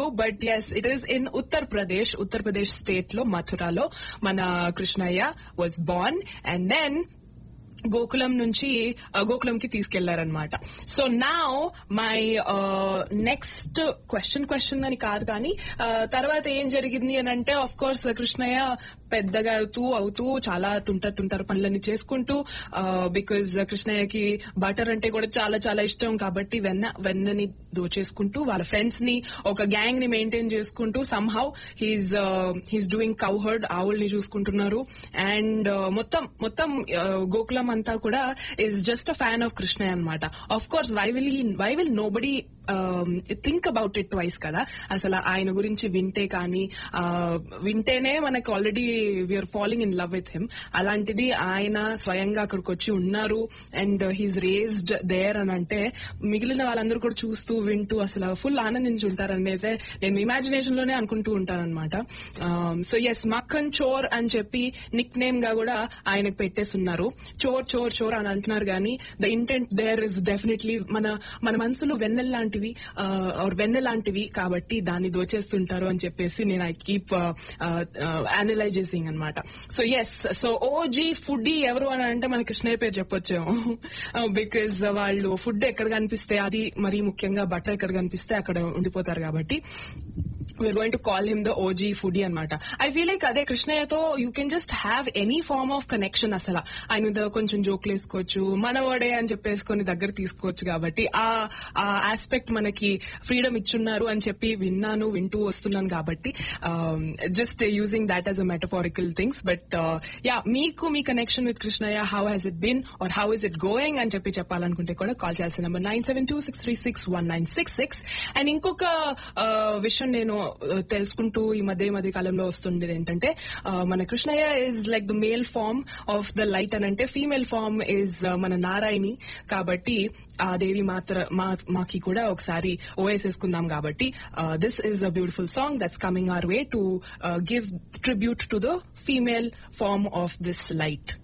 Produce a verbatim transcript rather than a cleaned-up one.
But yes it is in Uttar Pradesh Uttar Pradesh state లో మథురాలో మన Krishnaiah was Born and then Gokulam నుంచి గోకులంకి తీసుకెళ్లారనమాట. So now my next question question అని కాదు కానీ తర్వాత ఏం జరిగింది అని అంటే ఆఫ్ కోర్స్ కృష్ణయ్య పెద్దగా అవుతూ అవుతూ చాలా తుంట తుంటారు పనులన్నీ చేసుకుంటూ బికాజ్ కృష్ణయ్యకి బటర్ అంటే కూడా చాలా చాలా ఇష్టం కాబట్టి వెన్న వెన్నని దోచేసుకుంటూ వాళ్ళ ఫ్రెండ్స్ ని ఒక గ్యాంగ్ ని మెయింటైన్ చేసుకుంటూ somehow he's he's doing cow heard ఆవుల్ని చూసుకుంటున్నారు. అండ్ మొత్తం మొత్తం గోకులం అంతా కూడా is just a fan of Krishnaiah అనమాట. Of course why will he why will know body think about it twice కదా. అసలు ఆయన గురించి వింటే కానీ వింటేనే మనకి already we are following in love with him. అలాంటిది ఆయన స్వయంగా అక్కడికి వచ్చి ఉన్నారు అండ్ హీస్ రేస్డ్ దేర్ అని అంటే మిగిలిన వాళ్ళందరూ కూడా చూస్తూ వింటూ అసలు ఫుల్ ఆనందించి ఉంటారని అయితే నేను ఇమాజినేషన్ లోనే అనుకుంటూ ఉంటానన్నమాట. సో ఎస్ మక్కన్ చోర్ అని చెప్పి నిక్ నేమ్ గా కూడా ఆయనకు పెట్టేస్తున్నారు. చోర్ చోర్ చోర్ అని అంటున్నారు కానీ the intent there is definitely మన మన మనసులో వెన్నెల్ లాంటివి వెన్నె లాంటివి కాబట్టి దాన్ని దోచేస్తుంటారు అని చెప్పేసి నేను ఐ కీప్ అనలైజింగ్ అనమాట. So yes so OG foodie ఎవరు అని అంటే మన కృష్ణయ్య పేరు చెప్పొచ్చేమో. బికాజ్ వాళ్ళు ఫుడ్ ఎక్కడ కనిపిస్తే అది మరీ ముఖ్యంగా బట్టర్ ఎక్కడ కనిపిస్తే అక్కడ ఉండిపోతారు కాబట్టి we're going to call him the O G foodie అనమాట. I feel like అదే కృష్ణయ్యతో you can just have any form of connection. అసలు ఆయన కొంచెం జోక్లు వేసుకోవచ్చు, మనవాడే అని చెప్పేసుకొని దగ్గర తీసుకోవచ్చు కాబట్టి ఆ ఆస్పెక్ట్ మనకి ఫ్రీడమ్ ఇచ్చున్నారు అని చెప్పి విన్నాను వింటూ వస్తున్నాను కాబట్టి just using that as a metaphorical things. But yeah మీకు మీ connection with Krishnaiah how has it bin are how is it going అని చెప్పి చెప్పాలనుకుంటే కూడా కాల్ చేయాల్సిన number nine seven two six three six one nine six six. And ఇంకొక విషయం నేను తెలుసుకుంటూ ఈ మధ్య మధ్య కాలంలో వస్తుండేది ఏంటంటే మన Krishnaiah is like the male form of the light అని అంటే ఫీమేల్ ఫార్మ్ ఇస్ మన నారాయణి కాబట్టి ఆ దేవి మాత్ర మాకి కూడా ఒకసారి ఓఎసేసుకుందాం కాబట్టి this is a beautiful song that's coming our way to give tribute to the female form of this light.